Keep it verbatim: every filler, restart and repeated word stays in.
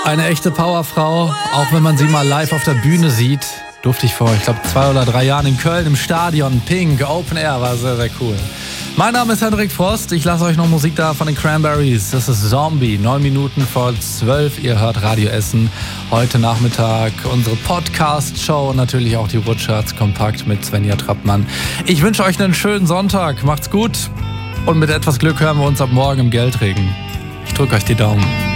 Eine echte Powerfrau, auch wenn man sie mal live auf der Bühne sieht. Durfte ich vor, ich glaube, zwei oder drei Jahren in Köln im Stadion, Pink, Open Air, war sehr, sehr cool. Mein Name ist Hendrik Frost, ich lasse euch noch Musik da von den Cranberries. Das ist Zombie, neun Minuten vor zwölf, ihr hört Radio Essen. Heute Nachmittag unsere Podcast-Show und natürlich auch die Rutscharts kompakt mit Svenja Trappmann. Ich wünsche euch einen schönen Sonntag, macht's gut und mit etwas Glück hören wir uns ab morgen im Geldregen. Ich drücke euch die Daumen.